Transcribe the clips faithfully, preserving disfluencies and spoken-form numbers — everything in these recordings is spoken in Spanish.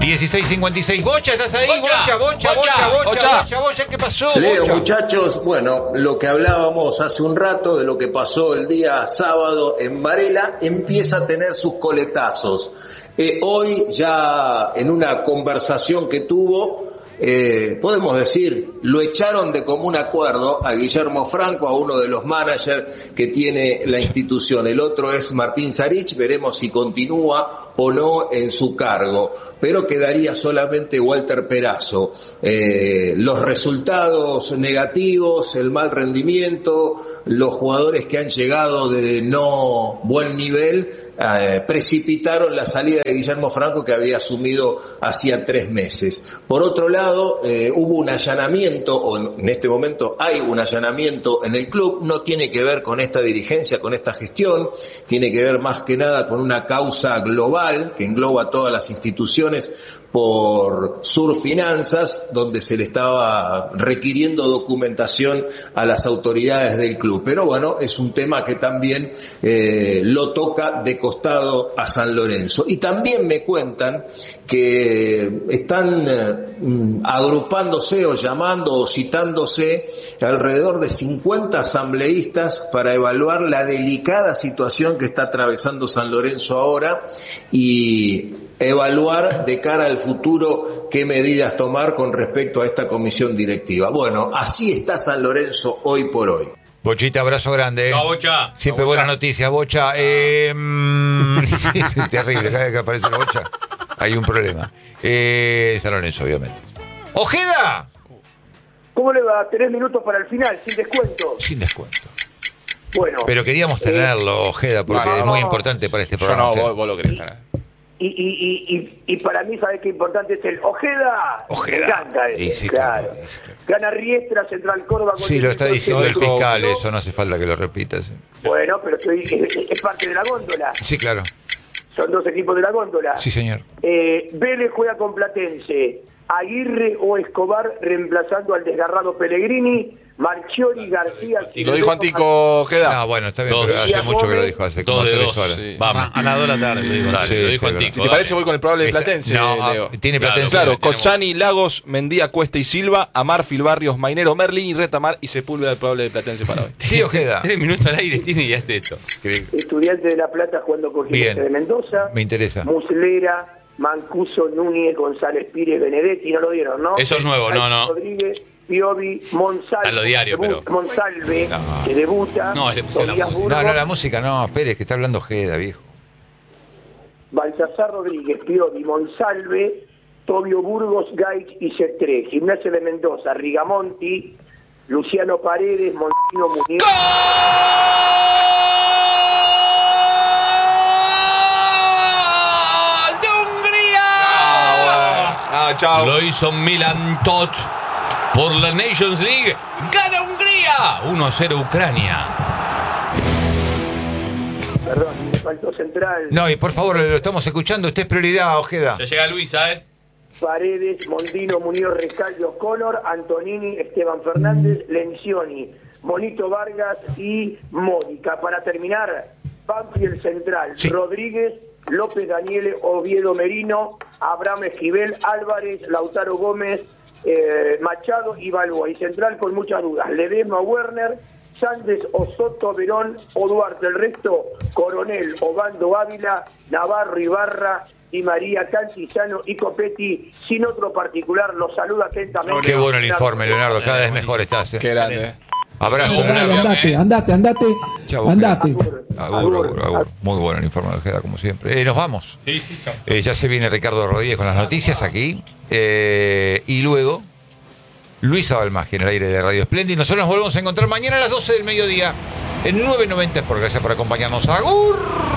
dieciséis cincuenta y seis. Bocha, ¿estás ahí? Bocha, bocha, bocha, bocha, bocha, bocha, bocha, bocha. ¿Qué pasó? Leo, Bocha. muchachos, bueno, lo que hablábamos hace un rato de lo que pasó el día sábado en Varela empieza a tener sus coletazos. Eh, hoy ya en una conversación que tuvo, eh, podemos decir, lo echaron de común acuerdo a Guillermo Franco, a uno de los managers que tiene la institución. El otro es Martín Sarich, veremos si continúa o no en su cargo, pero quedaría solamente Walter Perazo. Eh, los resultados negativos, el mal rendimiento, los jugadores que han llegado de no buen nivel, Eh, precipitaron la salida de Guillermo Franco, que había asumido hacía tres meses. Por otro lado, eh, hubo un allanamiento, o en este momento hay un allanamiento en el club, no tiene que ver con esta dirigencia, con esta gestión, tiene que ver más que nada con una causa global que engloba a todas las instituciones por Surfinanzas, donde se le estaba requiriendo documentación a las autoridades del club. Pero bueno, es un tema que también eh, lo toca de costado a San Lorenzo. Y también me cuentan que están eh, agrupándose o llamando o citándose alrededor de cincuenta asambleístas para evaluar la delicada situación que está atravesando San Lorenzo ahora y evaluar de cara al futuro qué medidas tomar con respecto a esta comisión directiva. Bueno, así está San Lorenzo hoy por hoy. Bochita, abrazo grande. Chao, Bocha. Siempre Chao, buenas Bocha. noticias, Bocha. Eh, mm, sí, sí, terrible, cada vez que aparece la Bocha hay un problema. Eh, San Lorenzo, obviamente. ¡Ojeda! ¿Cómo le va? Tres minutos para el final, sin descuento. Sin descuento. Bueno. Pero queríamos tenerlo, Ojeda, porque no, es muy no. importante para este Yo programa. no, Usted. vos, vos lo querés tener. Y, y, y, y, y para mí, ¿sabes qué importante es el Ojeda? Ojeda. Me encanta ese, Y sí, claro. claro, sí, claro. Gana Riestra, Central Córdoba. Sí, lo está diciendo el Coach, fiscal, ¿no? eso no hace falta que lo repitas. Bueno, pero estoy, es, es parte de la góndola. Sí, claro. Son dos equipos de la góndola. Sí, señor. Eh, Vélez juega con Platense. Aguirre o Escobar reemplazando al desgarrado Pellegrini. Marchiori, García. Y lo dijo Antico, Ojeda. No, bueno, está bien, Dos. pero hace Y a mucho que lo Gómez, dijo, hace dos como de tres dos, horas. sí. Vamos. A las dos de la tarde, lo digo. Dale, Sí, lo sí, dijo es Antico. verdad. ¿Te parece? Voy con el probable de Está- Platense, no, ah, Leo. tiene Claro, Platense. Claro, Tenemos- Cochani, Lagos, Mendía, Cuesta y Silva, Amarfil, Barrios, Mainero, Merlin y Retamar y Sepúlveda el probable de Platense para hoy. Sí, Ojeda. Tres minutos al aire tiene y hace esto. Estudiante de La Plata jugando con Bien. Gimnasia de Mendoza. Me interesa. Muslera, Mancuso, Núñez, González Pires, Benedetti, no lo dieron, ¿no? Eso es nuevo, no, no. Rodríguez, Piovi, Monsalve, A lo diario, debu- pero- Monsalve, No. que debuta. No, le puse la Tobías música. Burgos, No, no, la música no, Pérez, que está hablando Ojeda, viejo. Baltasar Rodríguez, Piovi, Monsalve, Tobio Burgos, Gaich y Cetré. Gimnasia de Mendoza, Rigamonti, Luciano Paredes, Montino Muñoz. ¡Gol de Hungría! Ah, chao. Lo hizo Milan Tot por la Nations League. ¡Gana Hungría! uno a cero Ucrania. Perdón, me faltó central. No, y por favor, lo estamos escuchando, usted es prioridad, Ojeda. Ya llega Luisa, ¿eh? Paredes, Mondino, Muñoz, Rescaldo, Connor, Antonini, Esteban Fernández, Lencioni, Monito Vargas y Mónica. Para terminar, Banfield Central, Sí. Rodríguez, López Daniele, Oviedo Merino, Abraham Esquivel, Álvarez, Lautaro Gómez, eh, Machado y Balboa. Y Central con muchas dudas, Ledesma, Werner, Sánchez, Osoto, Verón o Duarte. El resto, Coronel, Obando, Ávila, Navarro, Ibarra y María Cantizano y Copetti. Sin otro particular, los saluda atentamente. Qué bueno el informe, Leonardo, cada vez mejor estás. ¿eh? Qué grande. Abrazo. Dale, Leonardo. Andate, andate, andate, Chau, andate. Agur, agur, agur. Muy bueno el informe de Ojeda, como siempre. Eh, nos vamos. Sí, sí, chao. Eh, ya se viene Ricardo Rodríguez con las noticias aquí. Eh, y luego, Luisa Balmagia en el aire de Radio Splendid. Nosotros nos volvemos a encontrar mañana a las doce del mediodía en nueve noventa. Por gracias por acompañarnos. ¡Agur!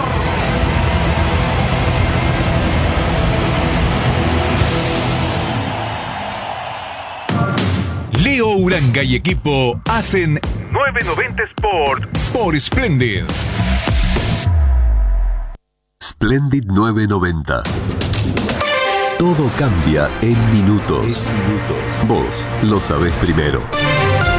Leo Uranga y equipo hacen nueve noventa Sport por Splendid. Splendid nueve noventa. Todo cambia en minutos. Vos lo sabés primero.